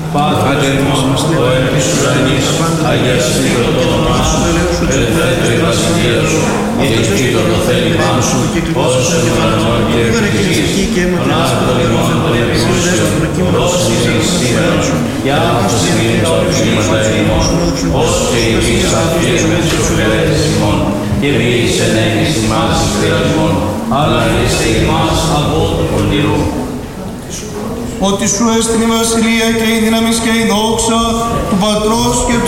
Πάτερ ημών, ο εν της ουρανής, αγιαστήτω το όνομά σου, ελευθέτω η βασιλεία σου, διεκείτω το θέλημά σου, όσο εν ουρανό και επί της γης. Τον άπτο ημών των επιμούσιων, δώσει εις σήμερα σου, και άφησιν τα οξύματα ημών, ως και εμείς αφήρουμε τους οφειλέτες ημών, και μη εις ενέγγις ημάς εις πειρασμών, αλλά ρίστε ημάς από το πονηρό. Ότι σου έστειν η βασιλεία και η δύναμις και η δόξα του Πατρός και του